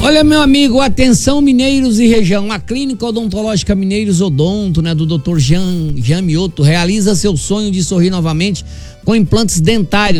Olha, meu amigo, atenção Mineiros e região, a Clínica Odontológica Mineiros Odonto, né, do Dr. Jean Mioto, realiza seu sonho de sorrir novamente com implantes dentários.